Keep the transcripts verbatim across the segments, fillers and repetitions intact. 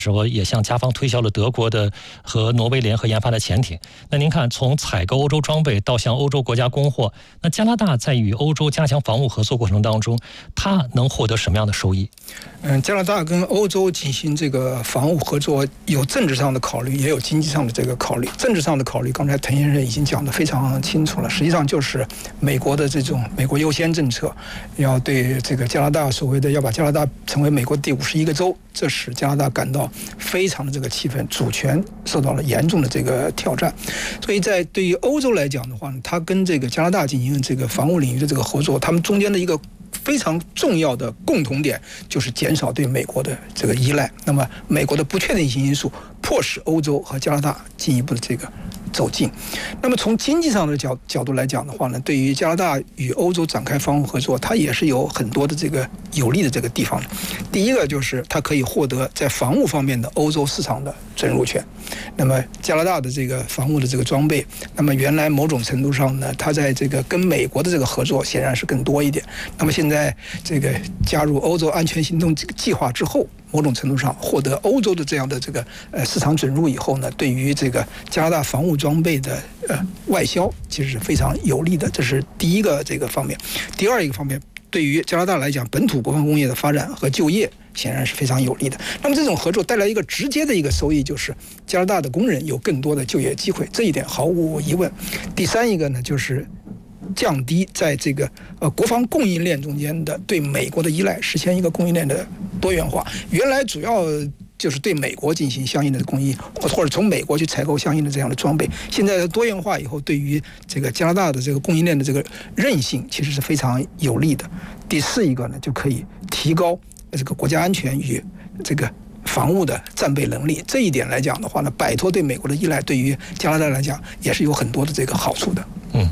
时候也向加方推销了德国的和挪威联合研发的潜艇。那您看，从采购欧洲装备到向欧洲国家供货，那加拿大在与欧洲加强防务合作过程当中，它能获得什么样的收益？ 嗯，加拿大跟欧洲进行这个防务合作，有政治上的考虑，也有经济上的这个考虑。政治上的考虑，刚才滕先生已经讲得非常清楚了。实际上就是美国的这种美国优先政策，要对这个加拿大所谓的要把加拿大成为美国第五十一个州，这使加拿大感到非常的这个气愤，主权受到了严重的这个挑战。所以在对于欧洲来讲的话呢，它跟这个加拿大进行这个防务领域的这个合作，他们中间的一个非常重要的共同点就是减少对美国的这个依赖。那么美国的不确定性因素迫使欧洲和加拿大进一步的这个走近。那么从经济上的角角度来讲的话呢，对于加拿大与欧洲展开防务合作，它也是有很多的这个有利的这个地方的。第一个就是它可以获得在防务方面的欧洲市场的准入权。那么加拿大的这个防务的这个装备，那么原来某种程度上呢，它在这个跟美国的这个合作显然是更多一点。那么现在这个加入欧洲安全行动计划之后，某种程度上获得欧洲的这样的这个呃市场准入以后呢，对于这个加拿大防务装备的呃外销其实是非常有利的，这是第一个这个方面。第二一个方面，对于加拿大来讲，本土国防工业的发展和就业显然是非常有利的。那么这种合作带来一个直接的一个收益，就是加拿大的工人有更多的就业机会，这一点毫无疑问。第三一个呢，就是降低在这个呃国防供应链中间的对美国的依赖，实现一个供应链的多元化。原来主要就是对美国进行相应的供应，或者从美国去采购相应的这样的装备。现在的多元化以后，对于这个加拿大的这个供应链的这个韧性，其实是非常有利的。第四一个呢，就可以提高这个国家安全与这个防务的战备能力。这一点来讲的话呢，摆脱对美国的依赖，对于加拿大来讲也是有很多的这个好处的。 嗯。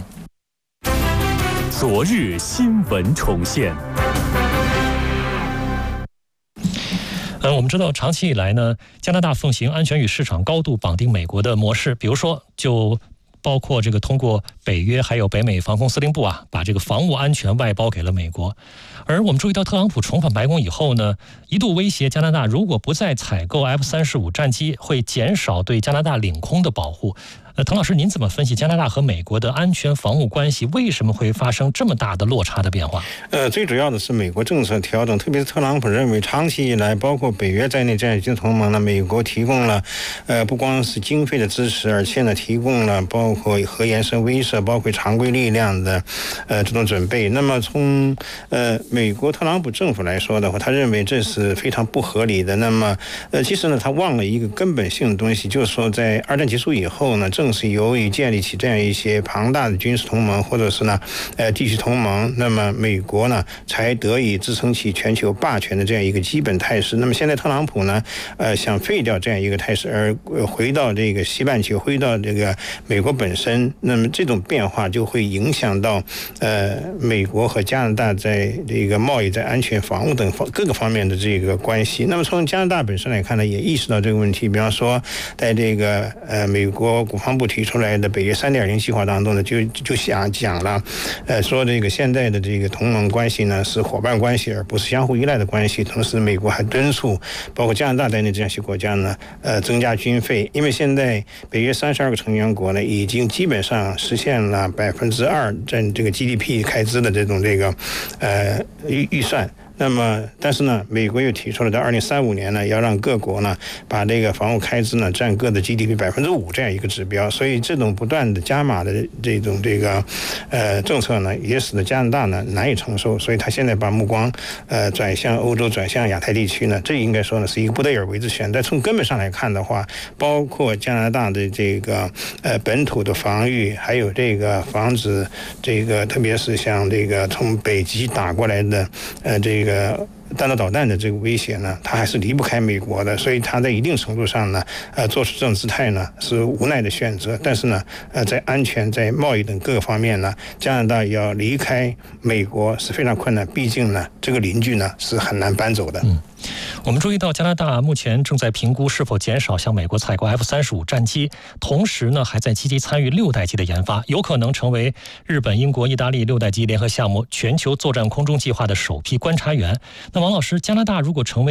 昨日新闻重现。 呃，我们知道，长期以来呢，加拿大奉行安全与市场高度绑定美国的模式，比如说，就包括这个通过北约还有北美防空司令部啊，把这个防务安全外包给了美国。而我们注意到，特朗普重返白宫以后呢，一度威胁加拿大，如果不再采购 F 三十五 战机，会减少对加拿大领空的保护。呃，滕老师，您怎么分析加拿大和美国的安全防务关系为什么会发生这么大的落差的变化？ 呃，最主要的是美国政策调整，特别是特朗普认为，长期以来，包括北约在内这样一些同盟呢，美国提供了，呃，不光是经费的支持，而且呢，提供了包括核延伸威慑、包括常规力量的，呃，这种准备。那么从呃美国特朗普政府来说的话，他认为这是非常不合理的。那么，呃，其实呢，他忘了一个根本性的东西，就是说，在二战结束以后呢，正是由于建立起这样一些庞大的军事同盟，或者是呢，呃，地区同盟，那么美国呢才得以支撑起全球霸权的这样一个基本态势。那么现在特朗普呢，呃，想废掉这样一个态势，而回到这个西半球，回到这个美国本身，那么这种变化就会影响到呃美国和加拿大在这个贸易、在安全、防务等方各个方面的这个关系。那么从加拿大本身来看呢，也意识到这个问题。比方说，在这个呃美国国防部提出来的北约 三点零 计划当中呢，就就想讲了，呃，说这个现在的这个同盟关系呢是伙伴关系，而不是相互依赖的关系。同时，美国还敦促包括加拿大在内这样一些国家呢，呃，增加军费，因为现在北约三十二个成员国呢，已经基本上实现了百分之二占这个 G D P 开支的这种这个呃预预算。那么，但是呢，美国又提出了在二零三五年呢，要让各国呢把这个防务开支呢占各的 G D P 百分之五这样一个指标。所以，这种不断的加码的这种这个呃政策呢，也使得加拿大呢难以承受。所以，他现在把目光呃转向欧洲，转向亚太地区呢，这应该说呢是一个不得而为之选。但从根本上来看的话，包括加拿大的这个呃本土的防御，还有这个防止这个，特别是像这个从北极打过来的呃这个。呃，弹道导弹的这个威胁呢，它还是离不开美国的，所以它在一定程度上呢，呃，做出这种姿态呢是无奈的选择。但是呢，呃，在安全、在贸易等各个方面呢，加拿大要离开美国是非常困难，毕竟呢，这个邻居呢是很难搬走的。 嗯。我们注意到，加拿大目前正在评估是否减少向美国采购 F 三十五 战机，同时呢，还在积极参与六代机的研发，有可能成为日本、英国、意大利六代机联合项目全球作战空中计划的首批观察员。那王老师，加拿大如果成为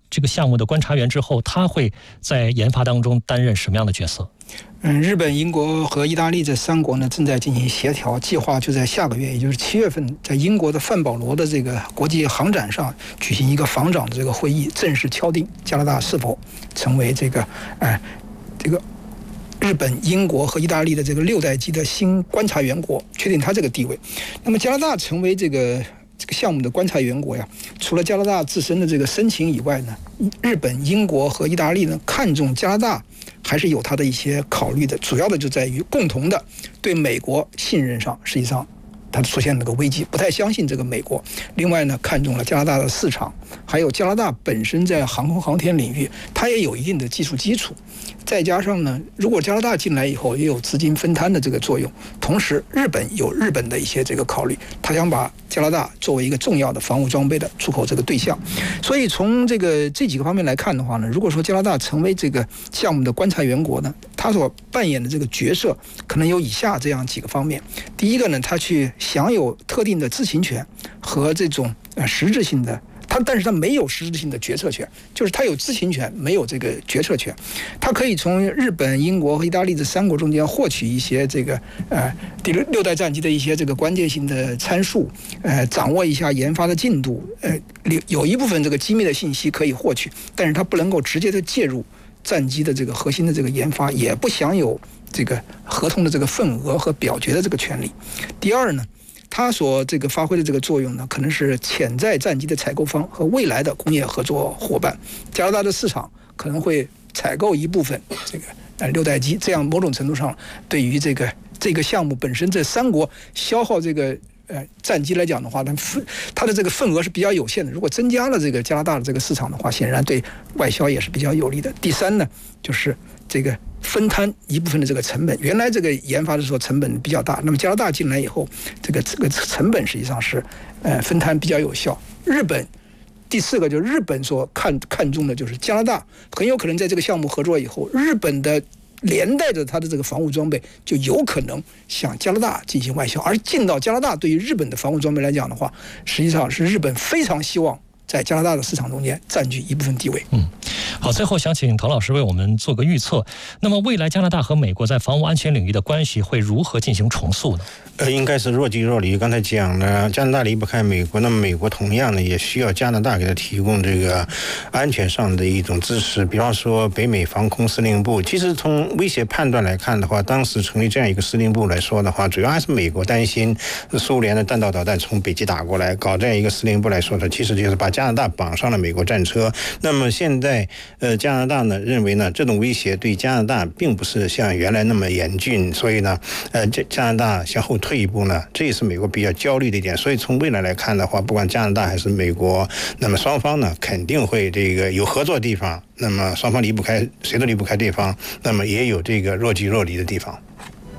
这个项目的观察员之后，他会在研发当中担任什么样的角色？ 嗯，日本、英国和意大利这三国呢正在进行协调，计划就在下个月，也就是七月份，在英国的范保罗的这个国际航展上举行一个防长的这个会议，正式敲定加拿大是否成为这个哎这个日本、英国和意大利的这个六代机的新观察员国，确定它这个地位。那么加拿大成为这个这个项目的观察员国呀，除了加拿大自身的这个申请以外呢，日本、英国和意大利呢看重加拿大还是有它的一些考虑的，主要的就在于共同的对美国信任上，实际上它出现了个危机，不太相信这个美国。另外呢，看中了加拿大的市场，还有加拿大本身在航空航天领域，它也有一定的技术基础。再加上呢，如果加拿大进来以后，也有资金分摊的这个作用。同时，日本有日本的一些这个考虑，他想把加拿大作为一个重要的防务装备的出口这个对象。所以从这个这几个方面来看的话呢，如果说加拿大成为这个项目的观察员国呢，他所扮演的这个角色可能有以下这样几个方面。第一个呢，他去享有特定的知情权和这种呃实质性的。他但是他没有实质性的决策权，就是他有知情权，没有这个决策权。他可以从日本、英国和意大利这三国中间获取一些这个呃第六代战机的一些这个关键性的参数，呃，掌握一下研发的进度，呃，有一部分这个机密的信息可以获取，但是他不能够直接的介入战机的这个核心的这个研发，也不享有这个合同的这个份额和表决的这个权利。第二呢，它所这个发挥的这个作用呢，可能是潜在战机的采购方和未来的工业合作伙伴。加拿大的市场可能会采购一部分这个呃六代机，这样某种程度上对于这个这个项目本身这三国消耗这个呃战机来讲的话，它它的这个份额是比较有限的。如果增加了这个加拿大的这个市场的话，显然对外销也是比较有利的。第三呢，就是这个分摊一部分的这个成本，原来这个研发的时候成本比较大，那么加拿大进来以后，这个这个成本实际上是呃分摊比较有效。日本第四个就是日本所看看重的就是加拿大很有可能在这个项目合作以后，日本的连带着它的这个防务装备就有可能向加拿大进行外销，而进到加拿大对于日本的防务装备来讲的话，实际上是日本非常希望在加拿大的市场中间占据一部分地位。 嗯，好，最后想请滕老师为我们做个预测。那么未来加拿大和美国在防务安全领域的关系会如何进行重塑呢？ 呃，应该是若即若离。刚才讲了，加拿大离不开美国，那么美国同样呢也需要加拿大给他提供这个安全上的一种支持。比方说北美防空司令部，其实从威胁判断来看的话，当时成立这样一个司令部来说的话，主要还是美国担心苏联的弹道导弹从北极打过来，搞这样一个司令部来说的，其实就是把加拿大绑上了美国战车。那么现在呃加拿大呢认为呢这种威胁对加拿大并不是像原来那么严峻，所以呢呃加拿大向后退一步呢，这也是美国比较焦虑的一点。所以从未来来看的话，不管加拿大还是美国，那么双方呢肯定会这个有合作的地方，那么双方离不开，谁都离不开对方，那么也有这个若即若离的地方。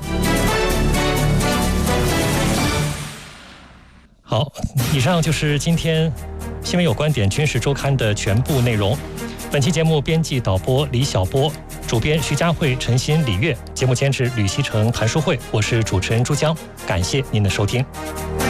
好，以上就是今天新闻有观点军事周刊的全部内容。本期节目编辑导播李晓波，主编徐佳慧、陈鑫、李月，节目监制吕希成、谭淑慧，我是主持人朱江，感谢您的收听。